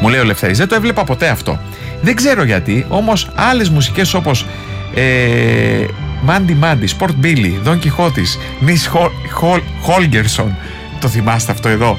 Μου λέει ο Λευτέρης, δεν το έβλεπα ποτέ αυτό. Δεν ξέρω γιατί, όμως άλλες μουσικές όπως Μάντι Μάντι, Sport Billy, Don Quixote, Νις Χόλγκερσον, το θυμάστε αυτό εδώ?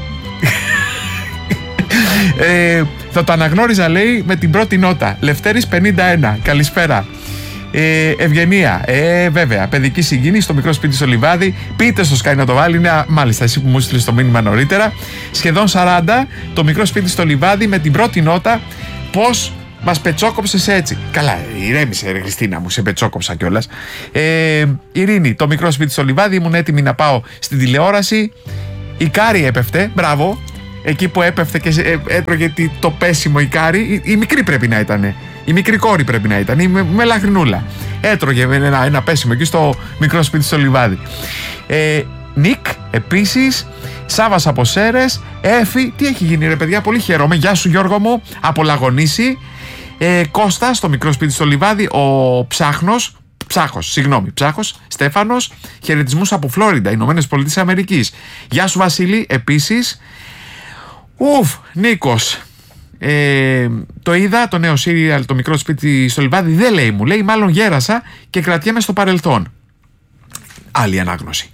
Θα το αναγνώριζα, λέει, με την πρώτη νότα. Λευτέρης 51, καλησπέρα. Ευγενία, βέβαια, παιδική συγκίνηση στο μικρό σπίτι στο Λιβάδι. Πείτε στο Sky να το βάλει. Είναι, μάλιστα, εσύ που μου έστειλες το μήνυμα νωρίτερα. Σχεδόν 40, το μικρό σπίτι στο Λιβάδι με την πρώτη νότα. Πώς μας πετσόκοψες έτσι? Καλά, ηρέμησε ρε Χριστίνα μου, σε πετσόκοψα κιόλας. Ειρήνη, το μικρό σπίτι στο Λιβάδι, ήμουν έτοιμη να πάω στην τηλεόραση. Η Κάρη έπεφτε, μπράβο. Εκεί που έπεφτε και έτρωγε το πέσιμο η Κάρη, η μικρή πρέπει να ήταν. Η μικρή κόρη πρέπει να ήταν, η μελαχρινούλα. Έτρωγε ένα πέσιμο εκεί στο μικρό σπίτι στο Λιβάδι. Νικ, επίσης. Σάβας από Σέρες. Έφη, τι έχει γίνει ρε παιδιά, πολύ χαίρομαι. Γεια σου Γιώργο μου, απολαγωνίσει. Κώστα, στο μικρό σπίτι στο Λιβάδι. Ο Ψάχος, Στέφανος. Χαιρετισμούς από Φλόριντα, Ηνωμένες Πολιτείες Αμερικής. Γεια σου Βασίλη, επίσης. Νίκος. Το είδα, το νέο σύριαλ, το μικρό σπίτι στο Λιβάδι. Δεν λέει, μου λέει, μάλλον γέρασα και κρατιέμαι στο παρελθόν. Άλλη ανάγνωση.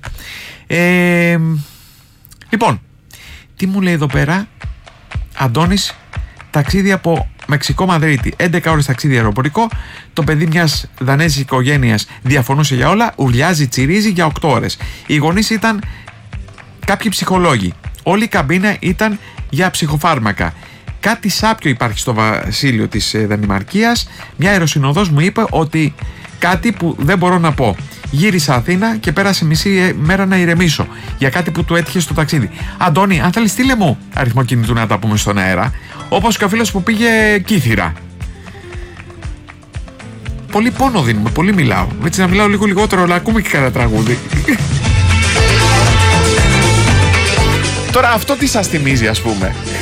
Λοιπόν, τι μου λέει εδώ πέρα? Αντώνης, ταξίδι από Μεξικό Μαδρίτη, 11 ώρες ταξίδι αεροπορικό. Το παιδί μιας δανέζικης οικογένειας διαφωνούσε για όλα, ουρλιάζει, τσιρίζει για 8 ώρες. Οι γονείς ήταν κάποιοι ψυχολόγοι. Όλη η καμπίνα ήταν για ψυχοφάρμακα. Κάτι σάπιο υπάρχει στο βασίλειο της Δανημαρκίας. Μια αεροσυνοδός μου είπε ότι κάτι που δεν μπορώ να πω. Γύρισα Αθήνα και πέρασε μισή μέρα να ηρεμήσω για κάτι που του έτυχε στο ταξίδι. Αντώνη, αν θέλεις στείλε μου αριθμό κινητού να τα πούμε στον αέρα. Όπως και ο φίλος που πήγε Κύθυρα. Πολύ πόνο δίνουμε, πολύ μιλάω. Έτσι να μιλάω λίγο λιγότερο, αλλά ακούμε και κανένα τραγούδι. Τώρα αυτό τι σας θυμίζει, ας πούμε?